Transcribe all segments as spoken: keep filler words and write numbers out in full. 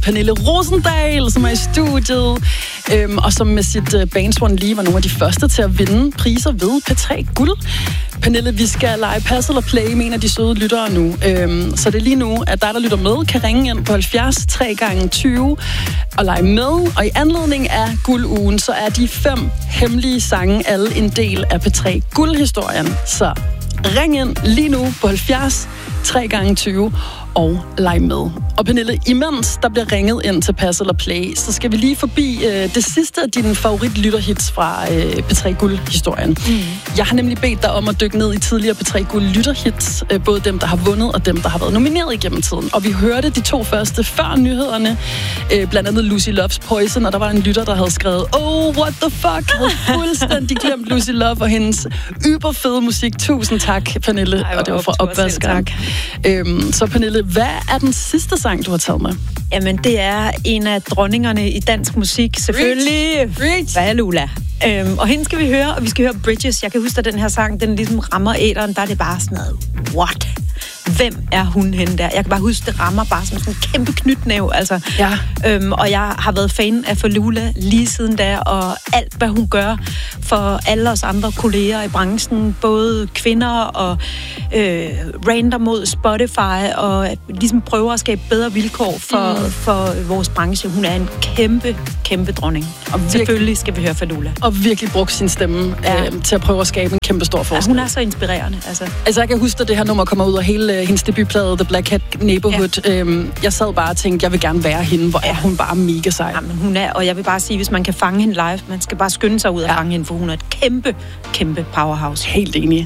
Pernille Rosendahl, som er i studiet, øhm, og som med sit uh, band Swan Lee var nogle af de første til at vinde priser ved P tre Guld. Pernille, vi skal lege Pass eller Play med en af de søde lyttere nu. Øhm, så det er lige nu, at dig, der lytter med, kan ringe ind på halvfjerds tre gange tyve og lege med. Og i anledning af Guldugen, så er de fem hemmelige sange alle en del af P tre Guld-historien. Så ring ind lige nu på halvfjerds tre gange tyve og leg med. Og Pernille, imens der bliver ringet ind til Pass eller Play, så skal vi lige forbi øh, det sidste af dine favoritlytterhits fra øh, P tre Guld-historien. Mm. Jeg har nemlig bedt dig om at dykke ned i tidligere P tre Guld-lytterhits, øh, både dem, der har vundet og dem, der har været nomineret igennem tiden. Og vi hørte de to første før nyhederne, øh, blandt andet Lucy Loves Poison, og der var en lytter, der havde skrevet, oh, what the fuck, havde fuldstændig glemt Lucy Love og hendes yberfede musik. Tusind tak, Pernille. Ej, og det var fra opvaskeren. Øhm, så Pernille, hvad er den sidste sang, du har taget med? Jamen, det er en af dronningerne i dansk musik. Selvfølgelig. Reach. Falula. Øhm, og hende skal vi høre, og vi skal høre Bridges. Jeg kan huske, at den her sang, den ligesom rammer æteren, der er det bare sådan noget, what? Hvem er hun henne der? Jeg kan bare huske, det rammer bare som sådan en kæmpe knytnæv, altså. Ja. Øhm, og jeg har været fan af Falula lige siden da, og alt, hvad hun gør for alle os andre kolleger i branchen, både kvinder og øh, rander mod Spotify, og ligesom prøver at skabe bedre vilkår for, mm. for vores branche. Hun er en kæmpe, kæmpe dronning. Og virkelig, selvfølgelig skal vi høre Falula. Og virkelig brugt sin stemme ja. øh, til at prøve at skabe en kæmpe stor forskel. Ja, hun er så inspirerende, altså. Altså, jeg kan huske, at det her nummer kommer ud af hele øh, hendes debutplade, The Black Hat Neighborhood. Ja. Øhm, jeg sad bare og tænkte, jeg vil gerne være hende. Hvor er hun bare mega sej. Ja, men hun er, og jeg vil bare sige, hvis man kan fange hende live, man skal bare skynde sig ud og ja. fange hende, for hun er et kæmpe, kæmpe powerhouse. Helt enig.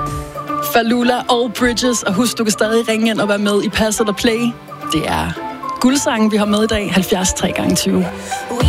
Falula og Bridges, og husk, du kan stadig ringe ind og være med i Pass eller Play. Det er guldsangen, vi har med i dag, halvfjerds tre gange tyve.